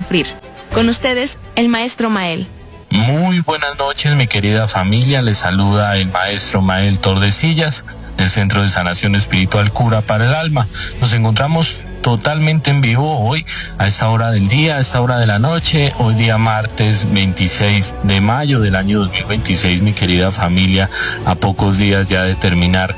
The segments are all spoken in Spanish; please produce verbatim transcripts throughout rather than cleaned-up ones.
sufrir. Con ustedes, el maestro Mael. Muy buenas noches, mi querida familia. Les saluda el maestro Mael Tordesillas, del Centro de Sanación Espiritual Cura para el Alma. Nos encontramos totalmente en vivo hoy, a esta hora del día, a esta hora de la noche, hoy día martes veintiséis de mayo del año dos mil veintiséis, mi querida familia, a pocos días ya de terminar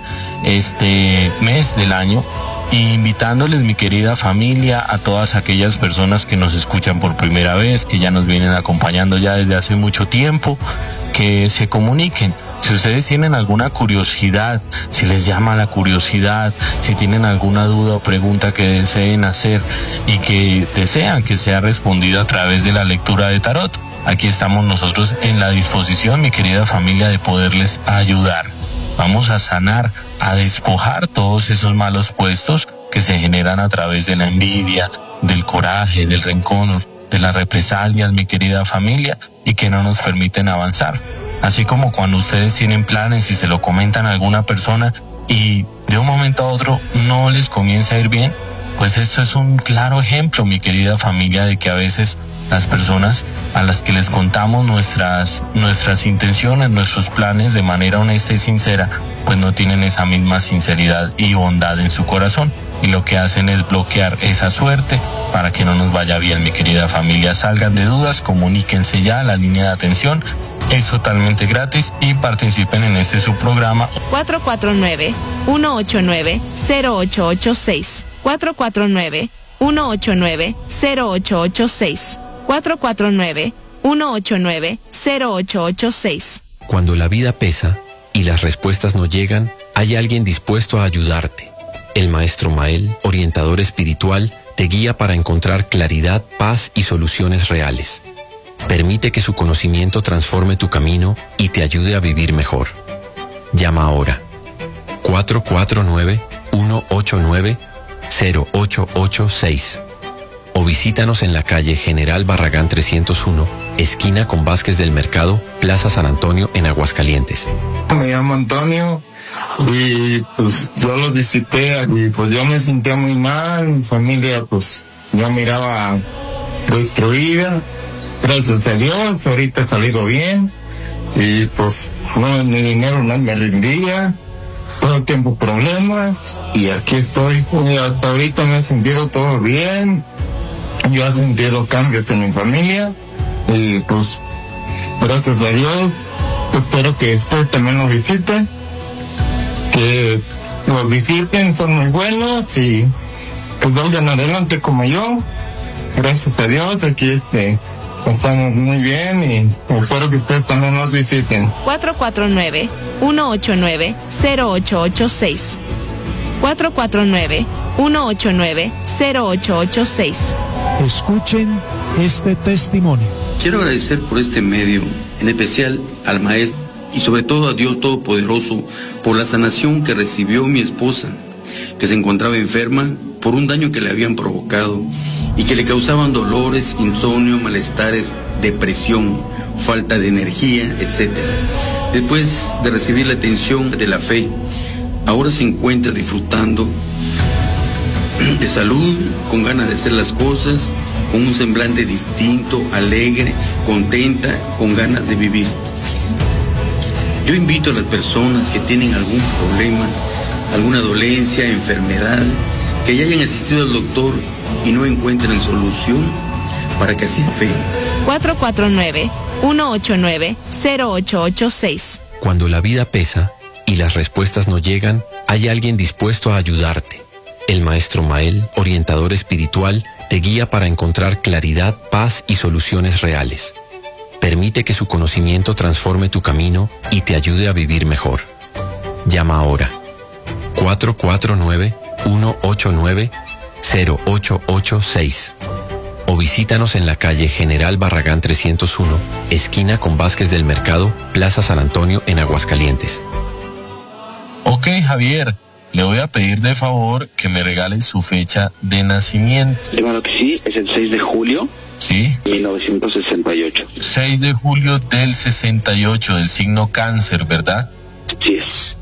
este mes del año. Y invitándoles, mi querida familia, a todas aquellas personas que nos escuchan por primera vez, que ya nos vienen acompañando ya desde hace mucho tiempo, que se comuniquen. Si ustedes tienen alguna curiosidad, si les llama la curiosidad, si tienen alguna duda o pregunta que deseen hacer y que desean que sea respondida a través de la lectura de tarot, aquí estamos nosotros en la disposición, mi querida familia, de poderles ayudar. Vamos a sanar, a despojar todos esos malos puestos que se generan a través de la envidia, del coraje, del rencor, de las represalias, mi querida familia, y que no nos permiten avanzar. Así como cuando ustedes tienen planes y se lo comentan a alguna persona y de un momento a otro no les comienza a ir bien, pues esto es un claro ejemplo, mi querida familia, de que a veces las personas a las que les contamos nuestras, nuestras intenciones, nuestros planes de manera honesta y sincera, pues no tienen esa misma sinceridad y bondad en su corazón. Y lo que hacen es bloquear esa suerte para que no nos vaya bien, mi querida familia. Salgan de dudas, comuníquense ya a la línea de atención. Es totalmente gratis y participen en este su programa. cuatro cuatro nueve, uno ocho nueve, cero ocho ocho seis. cuatro cuatro nueve, uno ocho nueve, cero ocho ocho seis. cuatro cuatro nueve, uno ocho nueve, cero ocho ocho seis. Cuando la vida pesa y las respuestas no llegan, hay alguien dispuesto a ayudarte. El maestro Mael, orientador espiritual, te guía para encontrar claridad, paz y soluciones reales. Permite que su conocimiento transforme tu camino y te ayude a vivir mejor. Llama ahora. cuatro cuatro nueve, uno ocho nueve, cero ocho ocho seis. O visítanos en la calle General Barragán trescientos uno, esquina con Vázquez del Mercado, Plaza San Antonio, en Aguascalientes. Me llamo Antonio y pues yo los visité y pues yo me sentía muy mal, mi familia pues yo miraba destruida. Gracias a Dios, ahorita he salido bien y pues no, mi dinero no me rendía, todo el tiempo problemas y aquí estoy. Y hasta ahorita me he sentido todo bien, yo he sentido cambios en mi familia y pues gracias a Dios, espero que ustedes también lo visiten, que los visiten, son muy buenos y pues vayan adelante como yo. Gracias a Dios, aquí este... estamos muy bien y espero que ustedes también nos visiten. cuatro cuatro nueve, uno ocho nueve, cero ocho ocho seis. cuatro cuatro nueve, uno ocho nueve, cero ocho ocho seis. Escuchen este testimonio. Quiero agradecer por este medio, en especial al maestro y sobre todo a Dios Todopoderoso por la sanación que recibió mi esposa, que se encontraba enferma por un daño que le habían provocado y que le causaban dolores, insomnio, malestares, depresión, falta de energía, etcétera. Después de recibir la atención de la fe, ahora se encuentra disfrutando de salud, con ganas de hacer las cosas, con un semblante distinto, alegre, contenta, con ganas de vivir. Yo invito a las personas que tienen algún problema, alguna dolencia, enfermedad, que ya hayan asistido al doctor y no encuentren solución, para que así fe. cuatro cuatro nueve, uno ocho nueve, cero ocho ocho seis. Cuando la vida pesa y las respuestas no llegan, hay alguien dispuesto a ayudarte. El maestro Mael, orientador espiritual, te guía para encontrar claridad, paz y soluciones reales. Permite que su conocimiento transforme tu camino y te ayude a vivir mejor. Llama ahora. cuatro cuatro nueve, uno ocho nueve, cero ocho ocho seis. O visítanos en la calle General Barragán trescientos uno, esquina con Vázquez del Mercado, Plaza San Antonio, en Aguascalientes. Ok, Javier, le voy a pedir de favor que me regalen su fecha de nacimiento. Claro que sí, es el seis de julio. Sí. mil novecientos sesenta y ocho. seis de julio del sesenta y ocho, del signo Cáncer, ¿verdad? Sí es.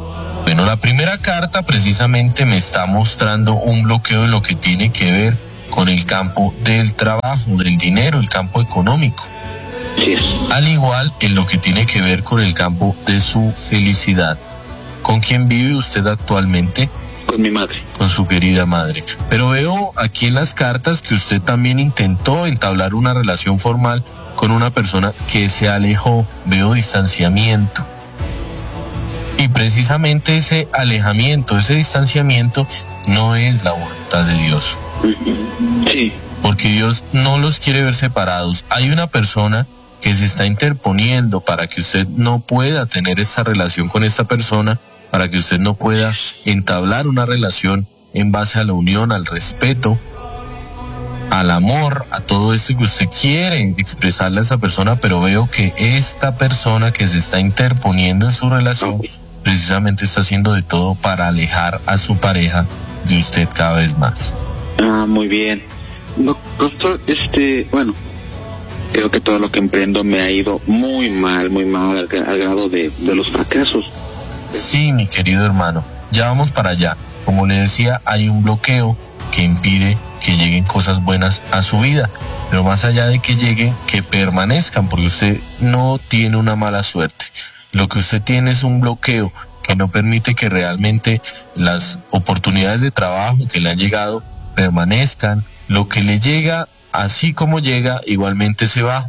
Bueno, la primera carta precisamente me está mostrando un bloqueo de lo que tiene que ver con el campo del trabajo, del dinero, el campo económico. Sí es. Al igual en lo que tiene que ver con el campo de su felicidad. ¿Con quién vive usted actualmente? Con mi madre. Con su querida madre. Pero veo aquí en las cartas que usted también intentó entablar una relación formal con una persona que se alejó. Veo distanciamiento. Y precisamente ese alejamiento, ese distanciamiento no es la voluntad de Dios. Sí. Porque Dios no los quiere ver separados. Hay una persona que se está interponiendo para que usted no pueda tener esta relación con esta persona, para que usted no pueda entablar una relación en base a la unión, al respeto, al amor, a todo esto que usted quiere expresarle a esa persona, pero veo que esta persona que se está interponiendo en su relación precisamente está haciendo de todo para alejar a su pareja de usted cada vez más. Ah, muy bien. No, doctor, este, bueno, creo que todo lo que emprendo me ha ido muy mal, muy mal, al, al grado de, de los fracasos. Sí, mi querido hermano, ya vamos para allá. Como le decía, hay un bloqueo que impide que lleguen cosas buenas a su vida, pero más allá de que lleguen, que permanezcan, porque usted no tiene una mala suerte. Lo que usted tiene es un bloqueo que no permite que realmente las oportunidades de trabajo que le han llegado permanezcan. Lo que le llega, así como llega, igualmente se va.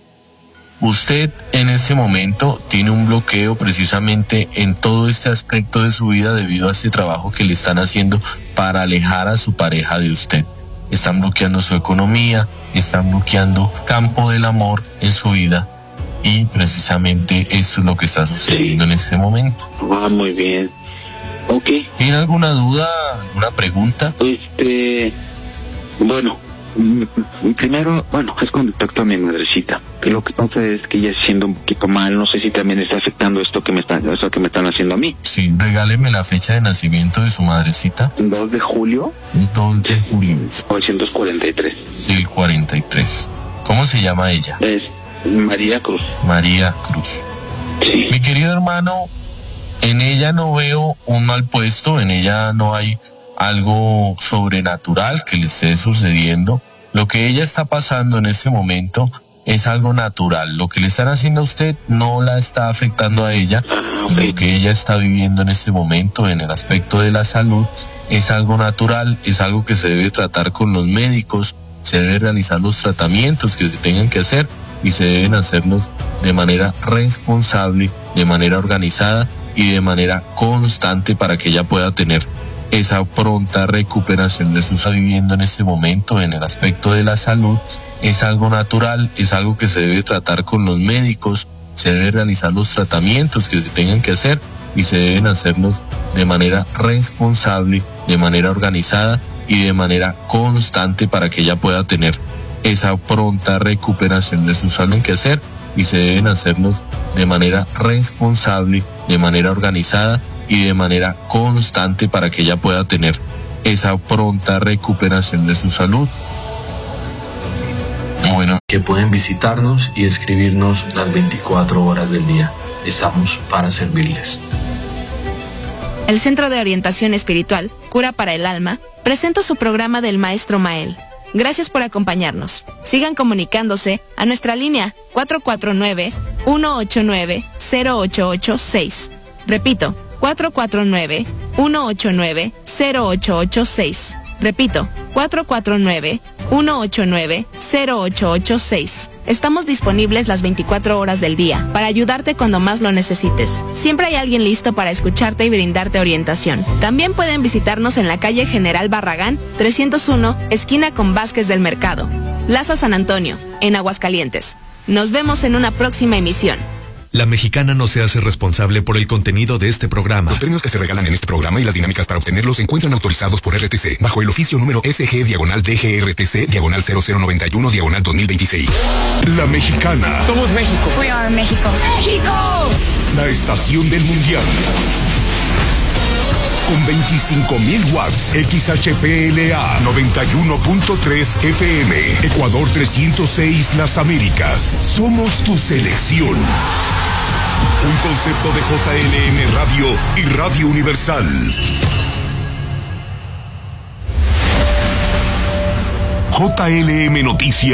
Usted en este momento tiene un bloqueo precisamente en todo este aspecto de su vida debido a este trabajo que le están haciendo para alejar a su pareja de usted. Están bloqueando su economía, están bloqueando campo del amor en su vida y precisamente eso es lo que está sucediendo en este momento. Ah, muy bien. Ok. ¿Tiene alguna duda, alguna pregunta? Este, bueno, primero, bueno, es con respecto a mi madrecita. Que lo que pasa es que ella se siente un poquito mal. No sé si también está afectando esto que me están, esto que me están haciendo a mí. Sí, regáleme la fecha de nacimiento de su madrecita. dos de julio. dos de julio. mil novecientos cuarenta y tres. Del cuarenta y tres. ¿Cómo se llama ella? Es María Cruz. María Cruz. Sí. Mi querido hermano, en ella no veo un mal puesto, en ella no hay algo sobrenatural que le esté sucediendo. Lo que ella está pasando en este momento es algo natural. Lo que le están haciendo a usted no la está afectando a ella. Lo que ella está viviendo en este momento en el aspecto de la salud es algo natural, es algo que se debe tratar con los médicos, se debe realizar los tratamientos que se tengan que hacer y se deben hacerlos de manera responsable, de manera organizada y de manera constante para que ella pueda tener esa pronta recuperación de su está viviendo en este momento en el aspecto de la salud. Es algo natural, es algo que se debe tratar con los médicos, se debe realizar los tratamientos que se tengan que hacer y se deben hacerlos de manera responsable, de manera organizada y de manera constante para que ella pueda tener esa pronta recuperación de su salud que hacer y se deben hacerlos de manera responsable, de manera organizada y de manera constante para que ella pueda tener esa pronta recuperación de su salud. Bueno, que pueden visitarnos y escribirnos las veinticuatro horas del día. Estamos para servirles. El Centro de Orientación Espiritual, Cura para el Alma, presenta su programa del Maestro Mael. Gracias por acompañarnos. Sigan comunicándose a nuestra línea cuatro cuatro nueve, uno ocho nueve, cero ocho ocho seis. Repito, cuatro cuatro nueve, uno ocho nueve, cero ocho ocho seis. Repito, cuatro cuatro nueve, uno ocho nueve, cero ocho ocho seis. Estamos disponibles las veinticuatro horas del día para ayudarte cuando más lo necesites. Siempre hay alguien listo para escucharte y brindarte orientación. También pueden visitarnos en la calle General Barragán, trescientos uno, esquina con Vázquez del Mercado, Plaza San Antonio, en Aguascalientes. Nos vemos en una próxima emisión. La Mexicana no se hace responsable por el contenido de este programa. Los premios que se regalan en este programa y las dinámicas para obtenerlos se encuentran autorizados por R T C bajo el oficio número S G diagonal D G R T C diagonal cero cero noventa y uno diagonal dos mil veintiséis. La Mexicana. Somos México. We are México. ¡México! La estación del mundial. Con veinticinco mil watts, X H P L A noventa y uno punto tres F M, Ecuador trescientos seis Las Américas. Somos tu selección. Un concepto de J L M Radio y Radio Universal. J L M Noticias.